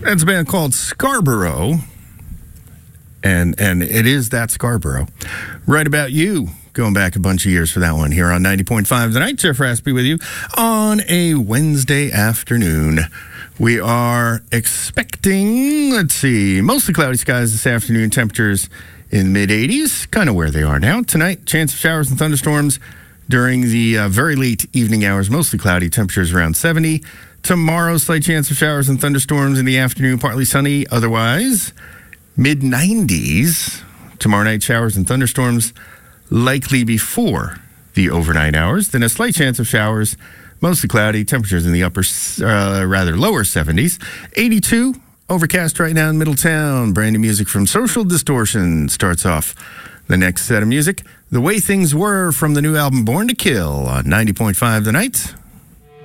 That's a band called Scarborough, and it is that Scarborough. Right About You, going back a bunch of years for that one here on 90.5 tonight. Jeff Raspy with you on a Wednesday afternoon. We are expecting, mostly cloudy skies this afternoon, temperatures in the mid-80s, kind of where they are now. Tonight, chance of showers and thunderstorms during the very late evening hours, mostly cloudy, temperatures around 70. Tomorrow, slight chance of showers and thunderstorms in the afternoon, partly sunny, otherwise mid-90s. Tomorrow night, showers and thunderstorms likely before the overnight hours. Then a slight chance of showers, mostly cloudy, temperatures in the lower 70s. 82, overcast right now in Middletown. Brand new music from Social Distortion starts off the next set of music. The Way Things Were from the new album Born to Kill on 90.5 The Night.